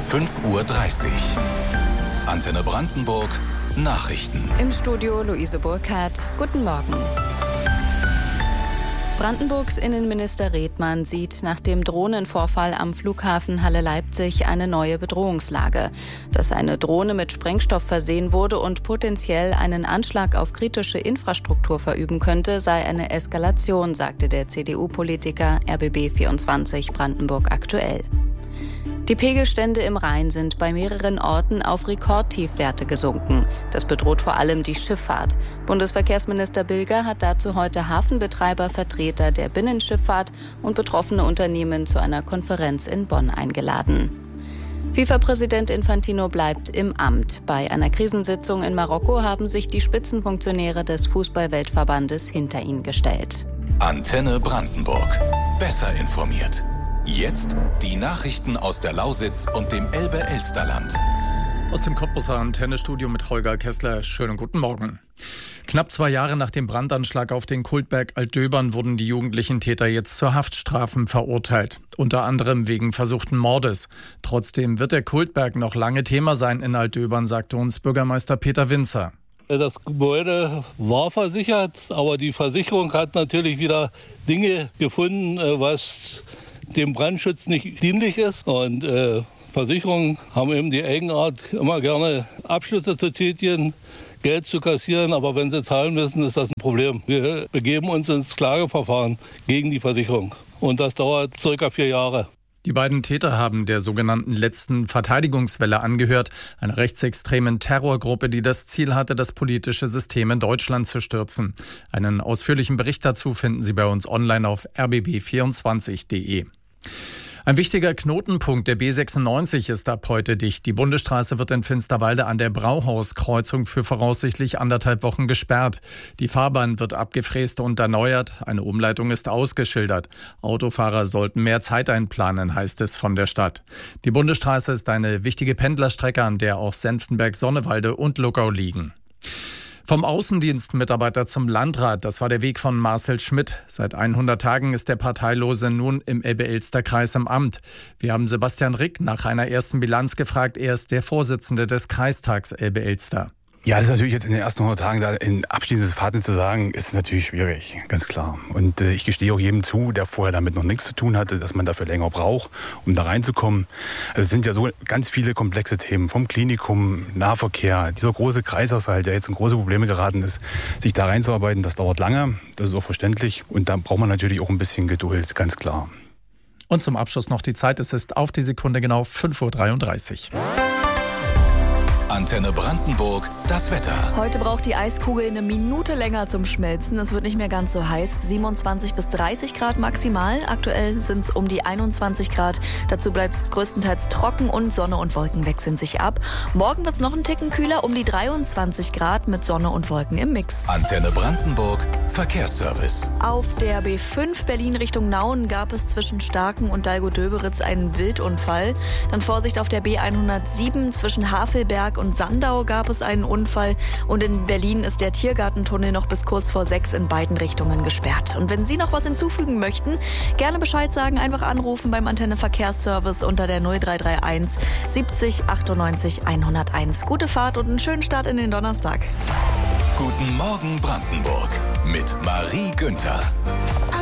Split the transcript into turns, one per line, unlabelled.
5:30 Uhr. Antenne Brandenburg Nachrichten.
Im Studio Luise Burkhardt. Guten Morgen. Brandenburgs Innenminister Redmann sieht nach dem Drohnenvorfall am Flughafen Halle-Leipzig eine neue Bedrohungslage. Dass eine Drohne mit Sprengstoff versehen wurde und potenziell einen Anschlag auf kritische Infrastruktur verüben könnte, sei eine Eskalation, sagte der CDU-Politiker RBB24 Brandenburg aktuell. Die Pegelstände im Rhein sind bei mehreren Orten auf Rekordtiefwerte gesunken. Das bedroht vor allem die Schifffahrt. Bundesverkehrsminister Bilger hat dazu heute Hafenbetreiber, Vertreter der Binnenschifffahrt und betroffene Unternehmen zu einer Konferenz in Bonn eingeladen. FIFA-Präsident Infantino bleibt im Amt. Bei einer Krisensitzung in Marokko haben sich die Spitzenfunktionäre des Fußball-Weltverbandes hinter ihn gestellt.
Antenne Brandenburg. Besser informiert. Jetzt die Nachrichten aus der Lausitz und dem Elbe-Elsterland.
Aus dem Cottbuser Antennestudio mit Holger Kessler. Schönen guten Morgen. Knapp 2 Jahre nach dem Brandanschlag auf den Kultberg Altdöbern wurden die jugendlichen Täter jetzt zu Haftstrafen verurteilt. Unter anderem wegen versuchten Mordes. Trotzdem wird der Kultberg noch lange Thema sein in Altdöbern, sagte uns Bürgermeister Peter Winzer.
Das Gebäude war versichert, aber die Versicherung hat natürlich wieder Dinge gefunden, was dem Brandschutz nicht dienlich ist. Und Versicherungen haben eben die Eigenart, immer gerne Abschlüsse zu tätigen, Geld zu kassieren. Aber wenn sie zahlen müssen, ist das ein Problem. Wir begeben uns ins Klageverfahren gegen die Versicherung. Und das dauert ca. 4 Jahre.
Die beiden Täter haben der sogenannten letzten Verteidigungswelle angehört, einer rechtsextremen Terrorgruppe, die das Ziel hatte, das politische System in Deutschland zu stürzen. Einen ausführlichen Bericht dazu finden Sie bei uns online auf rbb24.de. Ein wichtiger Knotenpunkt der B96 ist ab heute dicht. Die Bundesstraße wird in Finsterwalde an der Brauhauskreuzung für voraussichtlich 1,5 Wochen gesperrt. Die Fahrbahn wird abgefräst und erneuert. Eine Umleitung ist ausgeschildert. Autofahrer sollten mehr Zeit einplanen, heißt es von der Stadt. Die Bundesstraße ist eine wichtige Pendlerstrecke, an der auch Senftenberg, Sonnewalde und Luckau liegen. Vom Außendienstmitarbeiter zum Landrat, das war der Weg von Marcel Schmidt. Seit 100 Tagen ist der Parteilose nun im Elbe-Elster-Kreis im Amt. Wir haben Sebastian Rick nach einer ersten Bilanz gefragt. Er ist der Vorsitzende des Kreistags Elbe-Elster.
Ja, es ist natürlich jetzt in den ersten 100 Tagen da in abschließendes Fazit zu sagen, ist natürlich schwierig, ganz klar. Und ich gestehe auch jedem zu, der vorher damit noch nichts zu tun hatte, dass man dafür länger braucht, um da reinzukommen. Also es sind ja so ganz viele komplexe Themen, vom Klinikum, Nahverkehr, dieser große Kreishaushalt, der jetzt in große Probleme geraten ist, sich da reinzuarbeiten, das dauert lange, das ist auch verständlich. Und da braucht man natürlich auch ein bisschen Geduld, ganz klar.
Und zum Abschluss noch die Zeit, es ist auf die Sekunde genau 5:33 Uhr.
Antenne Brandenburg, das Wetter.
Heute braucht die Eiskugel eine Minute länger zum Schmelzen. Es wird nicht mehr ganz so heiß. 27 bis 30 Grad maximal. Aktuell sind es um die 21 Grad. Dazu bleibt es größtenteils trocken und Sonne und Wolken wechseln sich ab. Morgen wird es noch einen Ticken kühler, um die 23 Grad mit Sonne und Wolken im Mix.
Antenne Brandenburg, Verkehrsservice.
Auf der B5 Berlin Richtung Nauen gab es zwischen Starken und Dalgo-Döberitz einen Wildunfall. Dann Vorsicht auf der B107 zwischen Havelberg und Sandau gab es einen Unfall. Und in Berlin ist der Tiergartentunnel noch bis kurz vor 6 in beiden Richtungen gesperrt. Und wenn Sie noch was hinzufügen möchten, gerne Bescheid sagen, einfach anrufen beim Antenne Verkehrsservice unter der 0331 70 98 101. Gute Fahrt und einen schönen Start in den Donnerstag.
Guten Morgen Brandenburg mit Marie Günther.